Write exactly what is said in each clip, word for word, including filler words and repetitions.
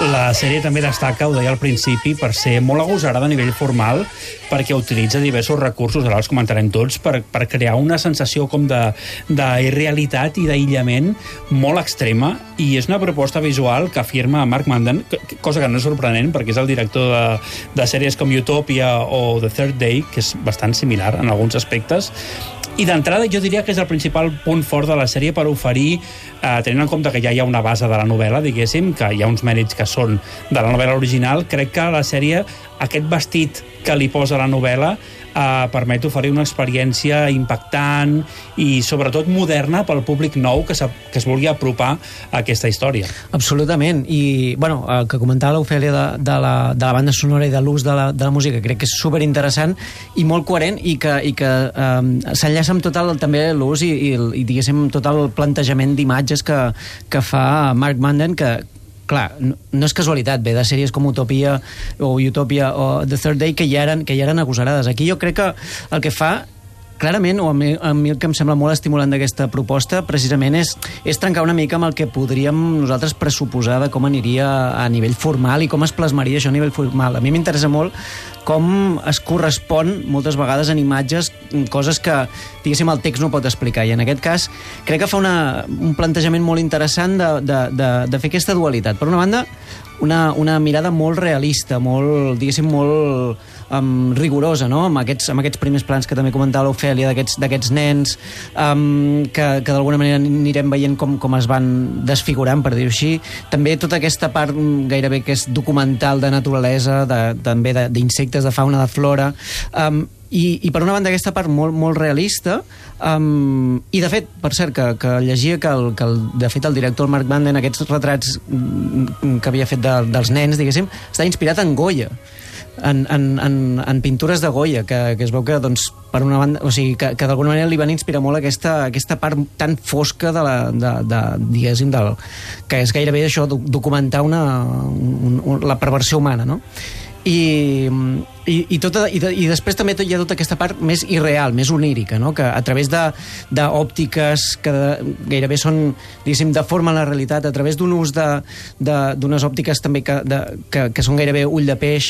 La sèrie també destaca, ho deia al principi, per ser molt agosarada a nivell formal, perquè utilitza diversos recursos, ara els comentarem tots, per, per crear una sensació com de, d'irrealitat i d'aïllament molt extrema, i és una proposta visual que afirma Mark Mandan, cosa que no és sorprenent, perquè és el director de, de sèries com Utopia o The Third Day, que és bastant similar en alguns aspectes. I d'entrada jo diria que és el principal punt fort de la sèrie per oferir, eh, tenint en compte que ja hi ha una base de la novel·la, diguéssim, que hi ha uns mèrits que són de la novel·la original, crec que la sèrie, aquest vestit que li posa la novel·la, eh, permet oferir una experiència impactant i sobretot moderna pel públic nou que, que es vulgui apropar a aquesta història. Absolutament, i bueno, el que comentava l'Ofèlia de, de, la, de la banda sonora i de l'ús de, la, de la música crec que és superinteressant i molt coherent i que, i que eh, s'enllaça amb tot el, també l'ús i, i, i diguéssim tot el plantejament d'imatges que, que fa Mark Mandan, que clar, no, no és casualitat, ve de sèries com Utopia o Utopia o The Third Day que ja eren, que ja eren agosarades. Aquí jo crec que el que fa clarament, o a mi, a mi el que em sembla molt estimulant d'aquesta proposta precisament és, és trencar una mica amb el que podríem nosaltres pressuposar de com aniria a nivell formal i com es plasmaria això a nivell formal. A mi m'interessa molt com es correspon moltes vegades en imatges, coses que, diguéssim, el text no pot explicar. I en aquest cas crec que fa una, un plantejament molt interessant de, de, de, de fer aquesta dualitat. Per una banda, una, una mirada molt realista, molt, diguéssim, molt um, rigorosa, no? Amb aquests, amb aquests primers plans que també comentava l'Ofèlia, d'aquests nens, um, que, que d'alguna manera anirem veient com, com es van desfigurant, per dir-ho així. També tota aquesta part gairebé que és documental de naturalesa, de, també d'insectes, de fauna, de flora, um, i, i per una banda aquesta part molt, molt realista, um, i de fet, per cert, que, que llegia que, el, que el, de fet el director Mark Mandan, aquests retrats que havia fet de, dels nens, diguéssim, està inspirat en Goya, en, en, en, en pintures de Goya, que, que es veu que, doncs, per una banda, o sigui, que, que d'alguna manera li van inspirar molt aquesta, aquesta part tan fosca de la, de, de, diguéssim, del, que és gairebé això, documentar una, un, un, la perversió humana, no? I, i, i, tota, i, de, i després també hi ha tota aquesta part més irreal, més onírica, no? Que a través d'òptiques que de, gairebé són, diguéssim, deformen la realitat, a través d'un ús d'unes òptiques també que, de, que, que són gairebé ull de peix,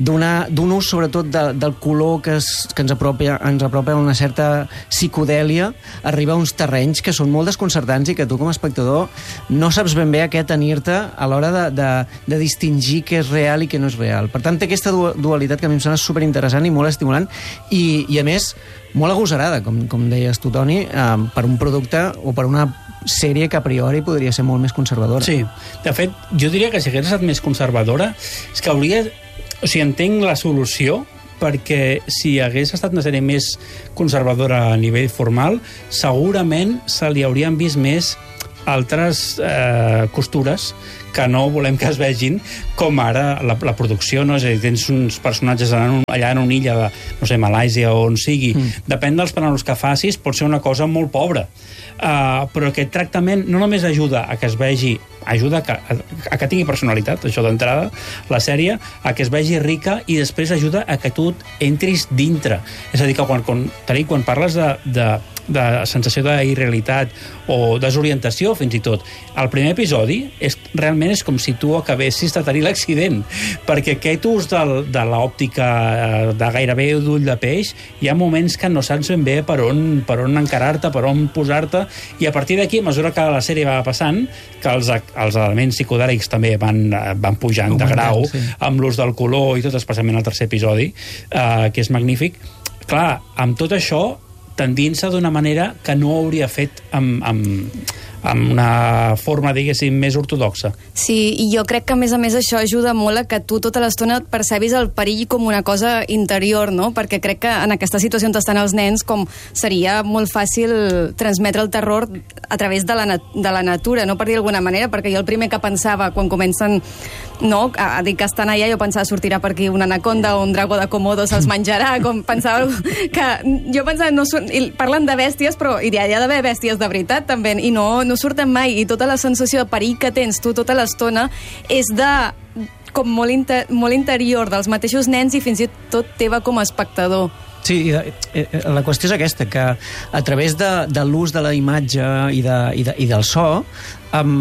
d'un ús sobretot de, del color que, es, que ens, apropa, ens apropa a una certa psicodèlia, arriba a uns terrenys que són molt desconcertants i que tu com a espectador no saps ben bé a què atenir-te a l'hora de, de, de distingir què és real i què no és real. Per tant, té aquesta dualitat que a mi em sembla superinteressant i molt estimulant i, i a més, molt agosarada, com, com deies tu, Toni, eh, per un producte o per una sèrie que a priori podria ser molt més conservadora. Sí, de fet, jo diria que si hagués estat més conservadora, és que hauria... O sigui, entenc la solució, perquè si hagués estat una sèrie més conservadora a nivell formal, segurament se li haurien vist més altres eh, costures que no volem que es vegin, com ara la, la producció, no? És a dir, tens uns personatges allà en, un, allà en una illa de, no sé, Malàisia o on sigui, mm. depèn dels plànols que facis, pot ser una cosa molt pobra. Uh, però aquest tractament no només ajuda a que es vegi, ajuda a que, a, a que tingui personalitat, això d'entrada, la sèrie, a que es vegi rica i després ajuda a que tu entris dintre. És a dir, que quan, quan, Tari, quan parles de, de, de sensació d'irrealitat o desorientació, fins i tot, el primer episodi és, realment és com si tu acabessis de tenir l'accident, perquè aquest ús del, de l'òptica de gairebé d'ull de peix, hi ha moments que no saps ben bé per on, per on encarar-te, per on posar-te, i a partir d'aquí, a mesura que la sèrie va passant, que els, els elements psicodèlics també van, van pujant de grau, sí, amb l'ús del color i tot, especialment el tercer episodi, eh, que és magnífic. Clar, amb tot això, tendint-se d'una manera que no hauria fet amb, amb, amb una forma, diguéssim, més ortodoxa. Sí, i jo crec que a més a més això ajuda molt a que tu tota l'estona percebis el perill com una cosa interior, no? Perquè crec que en aquesta situació on estan els nens, com seria molt fàcil transmetre el terror a través de la, de la natura, no? Per dir d'alguna manera, perquè jo el primer que pensava quan comencen, no, a dir que estan allà, jo pensava sortirà per aquí una anaconda o un drago de Komodo se'ls menjarà, com pensava que... Jo pensava, no, parlen de bèsties, però hi ha, hi ha d'haver bèsties de veritat també, i no no surten mai, i tota la sensació de perill que tens tu tota l'estona és de com molt, inter, molt interior dels mateixos nens i fins i tot teva com a espectador. Sí, i de, la qüestió és aquesta, que a través de, de l'ús de la imatge i, de, i, de, i del so, um,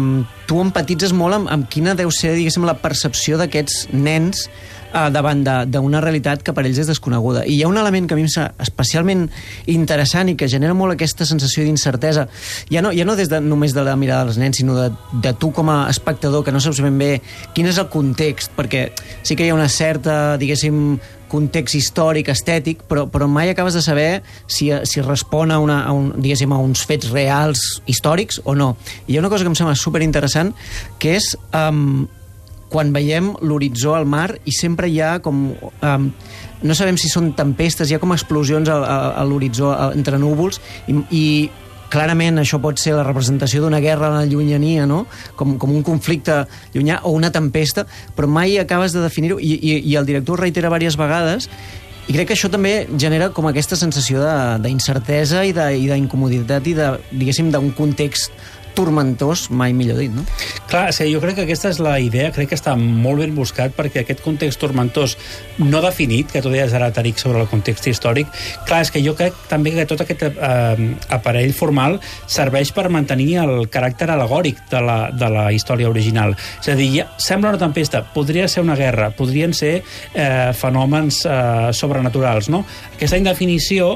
tu empatitzes molt amb, amb quina deu ser, diguéssim, la percepció d'aquests nens eh, davant d'una realitat que per ells és desconeguda. I hi ha un element que a mi em sembla especialment interessant i que genera molt aquesta sensació d'incertesa, ja no, ja no des de, només de la mirada dels nens, sinó de, de tu com a espectador, que no saps ben bé quin és el context, perquè sí que hi ha una certa, diguéssim, context històric, estètic, però, però mai acabes de saber si, si respon a, una, a, un, diguéssim, a uns fets reals històrics o no. I hi ha una cosa que em sembla superinteressant, que és um, quan veiem l'horitzó al mar i sempre hi ha com... Um, no sabem si són tempestes, hi ha com explosions a, a, a l'horitzó entre núvols i, i clarament això pot ser la representació d'una guerra a la llunyania, no? Com, com un conflicte llunyà o una tempesta, però mai acabes de definir-ho i, i, i el director ho reitera diverses vegades i crec que això també genera com aquesta sensació d'incertesa i d'incomoditat i de, diguéssim, d'un context turmentós, mai millor dit, no? Clar, sí, jo crec que aquesta és la idea, crec que està molt ben buscat perquè aquest context turmentós no definit, que tu deies ara, Tariq, sobre el context històric, clar, és que jo crec també que tot aquest eh, aparell formal serveix per mantenir el caràcter alegòric de la, de la història original. És a dir, ja, sembla una tempesta, podria ser una guerra, podrien ser eh, fenòmens eh, sobrenaturals, no? Aquesta indefinició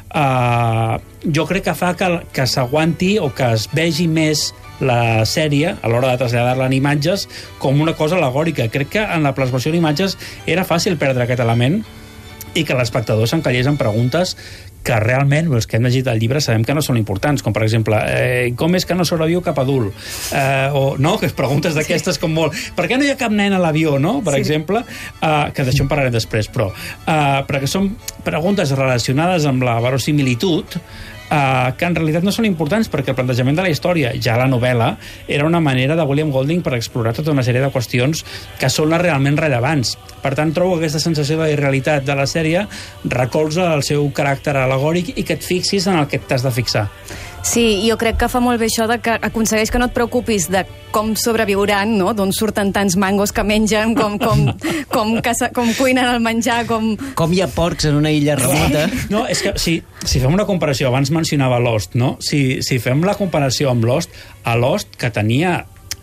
Uh, jo crec que fa que, que s'aguanti o que es vegi més la sèrie, a l'hora de traslladar-la en imatges, com una cosa alegòrica. Crec que en la plasmació d'imatges era fàcil perdre aquest element i que l'espectador s'encallés en preguntes que realment, els que hem llegit el llibre sabem que no són importants, com per exemple eh, com és que no sobreviu cap adult? Eh, o no, que preguntes d'aquestes com molt... Per què no hi ha cap nen a l'avió, no? Per sí. exemple, eh, que d'això en parlarem després, però eh, perquè són preguntes relacionades amb la verosimilitud Uh, que en realitat no són importants perquè el plantejament de la història, ja la novel·la, era una manera de William Golding per explorar tota una sèrie de qüestions que són les realment rellevants. Per tant, trobo aquesta sensació de irrealitat de la sèrie recolza el seu caràcter alegòric i que et fixis en el que t'has de fixar. Sí, jo crec que fa molt bé això de que aconsegueix que no et preocupis de com sobreviuran, no? D'on surten tants mangos que mengen, com, com, com, caça, com cuinen el menjar, com... Com hi ha porcs en una illa remota. No, és que si, si fem una comparació, abans mencionava Lost, no? Si, si fem la comparació amb Lost, a Lost, que tenia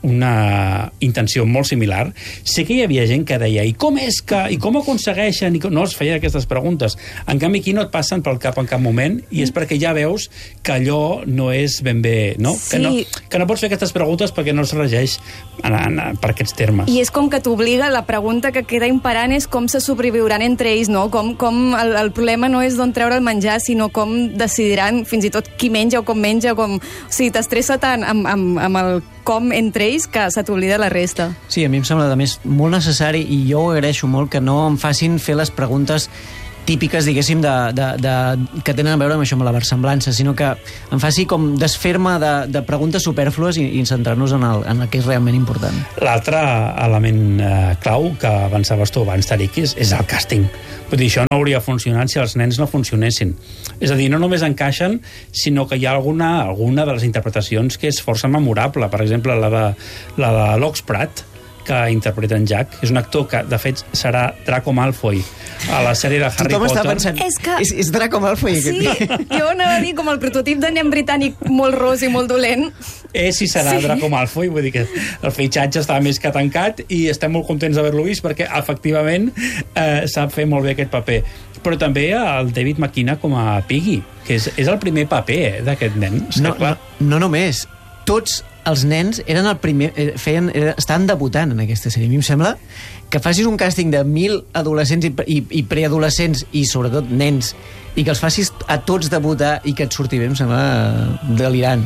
una intenció molt similar, sí que hi havia gent que deia i com és que, i com aconsegueixen, i com... no es feien aquestes preguntes. En canvi, aquí no et passen pel cap en cap moment i és perquè ja veus que allò no és ben bé, no? Sí. Que no, que no pots fer aquestes preguntes perquè no es regeix en, en, en, per aquests termes. I és com que t'obliga, la pregunta que queda imperant és com se sobreviuran entre ells, no? Com, com el, el problema no és d'on treure el menjar, sinó com decidiran fins i tot qui menja o com menja, com... O sigui, t'estressa tant amb, amb, amb el com entre ells que se t'oblida la resta. Sí, a mi em sembla, a més, molt necessari i jo ho agraeixo molt que no em facin fer les preguntes típiques, diguéssim, de, de, de, que tenen a veure amb això, amb la versemblança, sinó que em faci com desfer-me de, de preguntes supèrflues i, i centrar-nos en, el, en el que és realment important. L'altre element eh, clau que avançaves tu abans, Tariq, és, és el càsting. Vull dir, això no hauria funcionat si els nens no funcionessin. És a dir, no només encaixen, sinó que hi ha alguna, alguna de les interpretacions que és força memorable. Per exemple, la de, la de Lox Pratt, que interpreta en Jack, és un actor que, de fet, serà Draco Malfoy a la sèrie de Harry Tothom Potter. Tothom està pensant, és, que... és, és Draco Malfoy. Sí, jo anava a dir com el prototip de nen britànic molt ros i molt dolent. És i serà Sí. Draco Malfoy, vull dir que el fitxatge està més que tancat i estem molt contents d'haver-lo vist perquè, efectivament, eh, sap fer molt bé aquest paper. Però també el David McKenna com a Piggy, que és, és el primer paper eh, d'aquest nen. No, no, no només. Tots els nens eren el primer, feien, estaven debutant en aquesta sèrie. A mi em sembla que facis un càsting de mil adolescents i, i, i preadolescents i sobretot nens i que els facis a tots debutar i que et surti bé, em sembla delirant.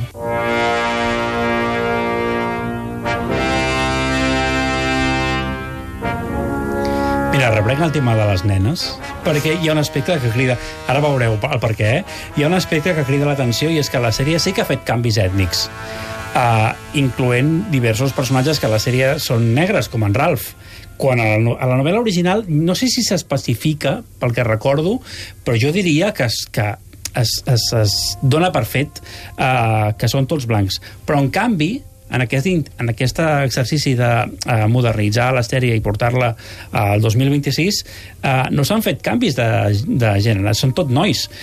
Mira, rebrec el tema de les nenes, perquè hi ha un aspecte que crida... Ara veureu el per què, eh? Hi ha un aspecte que crida l'atenció i és que la sèrie sí que ha fet canvis ètnics, uh, incloent diversos personatges que a la sèrie són negres, com en Ralph. Quan a la, a la novel·la original, no sé si s'especifica, pel que recordo, però jo diria que es, que es, es, es dona per fet uh, que són tots blancs. Però, en canvi, en aquest, en aquest exercici de uh, modernitzar la sèrie i portar-la uh, al dos mil vint-i-sis, uh, no s'han fet canvis de, de gènere, són tot nois.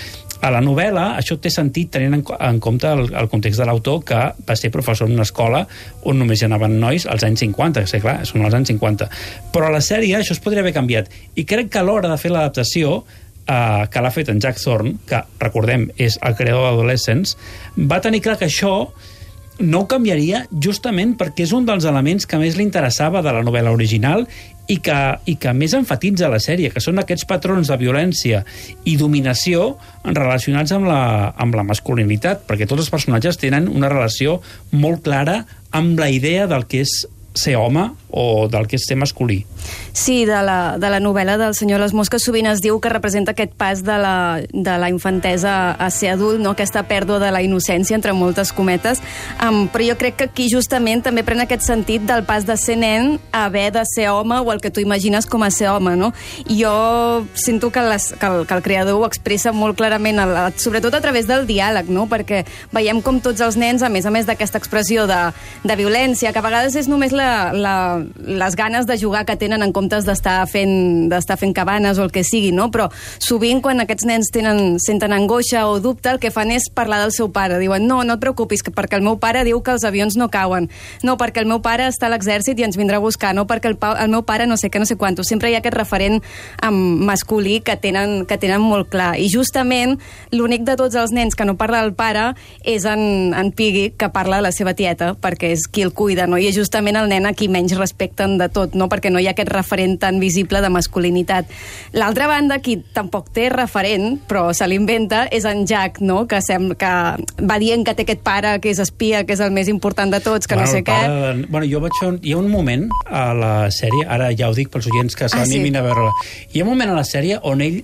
A la novel·la això té sentit tenint en, en compte el, el context de l'autor, que va ser professor en una escola on només hi anaven nois als anys cinquanta, que sé, clar, són els anys cinquanta. Però a la sèrie això es podria haver canviat. I crec que a l'hora de fer l'adaptació, eh, que l'ha fet en Jack Thorne, que, recordem, és el creador d'Adolescents, va tenir clar que això no ho canviaria justament perquè és un dels elements que més li interessava de la novel·la original i que, i que més enfatitza la sèrie, que són aquests patrons de violència i dominació relacionats amb la, amb la masculinitat, perquè tots els personatges tenen una relació molt clara amb la idea del que és ser home o del que és ser masculí. Sí, de la, de la novel·la del Senyor Les Mosques sovint es diu que representa aquest pas de la, de la infantesa a ser adult, no? Aquesta pèrdua de la innocència, entre moltes cometes, um, però jo crec que aquí justament també pren aquest sentit del pas de ser nen a haver de ser home o el que tu imagines com a ser home, no? I jo sento que, les, que, el, que el creador ho expressa molt clarament, el, sobretot a través del diàleg, no? Perquè veiem com tots els nens, a més a més d'aquesta expressió de, de violència, que a vegades és només la La, la, les ganes de jugar que tenen en comptes d'estar fent, d'estar fent cabanes o el que sigui, no? Però sovint quan aquests nens tenen, senten angoixa o dubte, el que fan és parlar del seu pare. Diuen, no, no et preocupis, que perquè el meu pare diu que els avions no cauen. No, perquè el meu pare està a l'exèrcit i ens vindrà a buscar. No, perquè el, el meu pare no sé què, no sé quantos. Sempre hi ha aquest referent um, masculí que tenen, que tenen molt clar. I justament l'únic de tots els nens que no parla del pare és en, en Piggy, que parla de la seva tieta, perquè és qui el cuida, no? I és justament el nen a qui menys respecten de tot, no? Perquè no hi ha aquest referent tan visible de masculinitat. L'altra banda, qui tampoc té referent, però se l'inventa, és en Jack, no? Que, sembla, que va dient que té aquest pare, que és espia, que és el més important de tots, que bueno, no sé què. De... Bueno, jo vaig fer un... Hi ha un moment a la sèrie, ara ja ho dic pels oients que s'animin ah, sí. a veure-la, hi ha un moment a la sèrie on ell,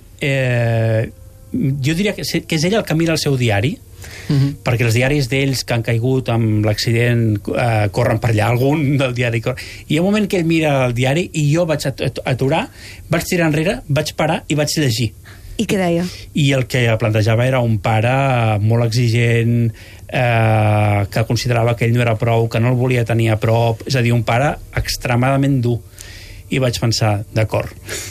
eh, jo diria que, que és ell el que mira el seu diari, Uh-huh. perquè els diaris d'ells que han caigut amb l'accident eh, corren per allà, algun del diari cor... i hi ha un moment que ell mira el diari i jo vaig aturar, vaig tirar enrere, vaig parar i vaig llegir. I què deia? I el que plantejava era un pare molt exigent, eh, que considerava que ell no era prou, que no el volia tenir a prop, és a dir, un pare extremadament dur. I vaig pensar, d'acord,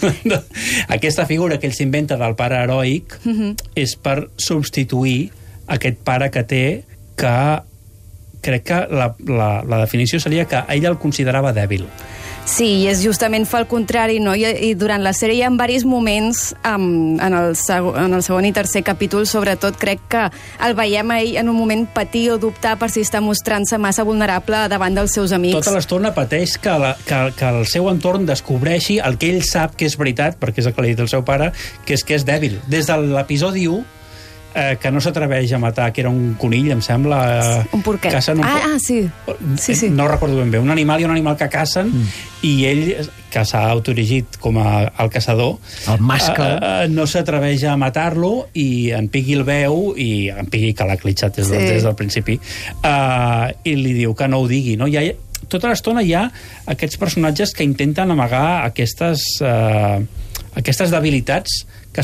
aquesta figura que ell s'inventa del pare heroic uh-huh. és per substituir aquest pare que té, que crec que la, la, la definició seria que ell el considerava dèbil. Sí, i és justament fa el contrari, no? I, i durant la sèrie hi ha diversos moments, um, en, el seg en el segon i tercer capítol, sobretot, crec que el veiem a ell en un moment patir o dubtar per si està mostrant-se massa vulnerable davant dels seus amics. Tota l'estona pateix que, la, que, que el seu entorn descobreixi el que ell sap que és veritat, perquè és el que li ha dit el seu pare, que és que és dèbil. Des de l'episodi u, Eh, que no s'atreveix a matar, que era un conill, em sembla... Eh, un porquet. Un ah, ah, sí. sí, sí. No recordo ben bé. Un animal i un animal que cacen, mm. i ell, que s'ha autoerigit com a, el caçador, el mascle, eh, eh, no s'atreveix a matar-lo, i en Piggy el veu, i en Piggy, que l'ha clitxat des, sí. des del principi, eh, i li diu que no ho digui, no? I ha, tota l'estona hi ha aquests personatges que intenten amagar aquestes, eh, aquestes debilitats que